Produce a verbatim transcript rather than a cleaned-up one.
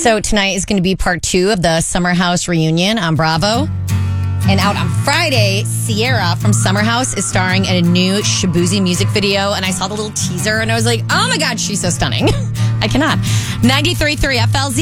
So tonight is going to be part two of the Summer House reunion on Bravo. And out on Friday, Sierra from Summer House is starring in a new Shaboozey music video. And I saw the little teaser and I was like, oh my God, she's so stunning. I cannot. ninety-three point three F L Z.